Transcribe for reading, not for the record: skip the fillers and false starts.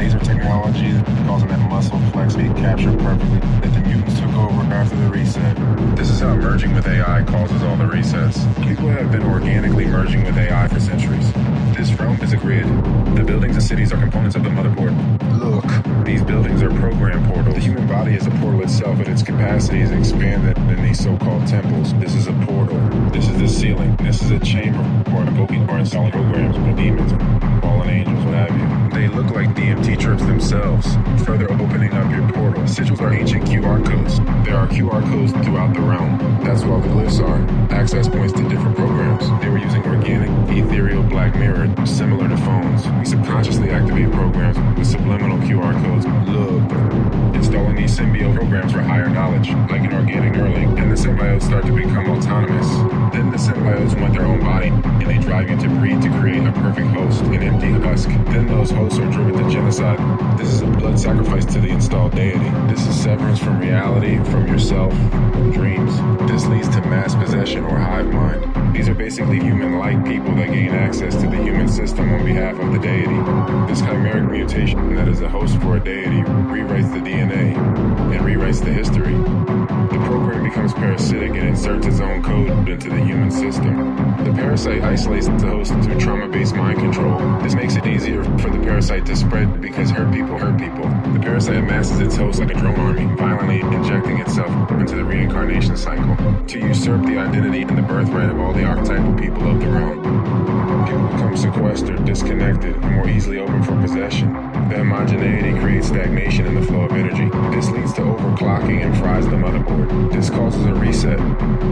laser technology, causing that muscle flex to be captured perfectly, that the mutants took over after the reset. This is how merging with AI causes all the resets. People have been organically merging with AI for centuries. This realm is a grid. The buildings and cities are components of the motherboard. Look, these buildings are program portals. The human body is a portal itself, and its capacity is expanded in these so-called temples. This is a portal. This is the ceiling. This is a chamber for invoking or installing programs for demons, fallen angels, what have you. They look like DMT trips themselves, further opening up your portal. Sigils are ancient QR codes. There are QR codes throughout the realm. That's what all the glyphs are. Access points to different programs. They were using organic, ethereal Black Mirror, similar to phones. We subconsciously activate programs with subliminal QR codes. Look, installing these symbiote programs for higher knowledge, like an organic Neuralink, and the symbiotes start to become autonomous. Then the symbiotes want their own body, and they drive you to breed to create a perfect host, an empty husk. Then those hosts are driven to genocide. This is a blood sacrifice to the installed deity. This is severance from reality, from yourself, from dreams. This leads to mass possession or hive mind. These are basically human-like people that gain access to the human system on behalf of the deity. This chimeric mutation that is a host for a deity rewrites the DNA and rewrites the history. The program becomes parasitic and inserts its own code into the human system. The parasite isolates the host through trauma-based mind control. This makes it easier for the parasite to spread because hurt people hurt people. The parasite amasses its host like a drone army, violently injecting itself into the reincarnation cycle to usurp the identity and the birthright of all the archetypal people of the realm. People become sequestered, disconnected, and more easily open for possession. The homogeneity creates stagnation in the flow of energy. This leads to overclocking and fries the motherboard. This causes a reset.